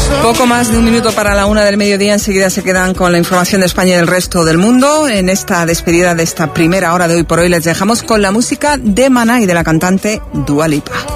Poco más de un minuto para la 1 del mediodía. Enseguida se quedan con la información de España y del resto del mundo. En esta despedida de esta primera hora de Hoy por Hoy les dejamos con la música de Maná y de la cantante Dua Lipa.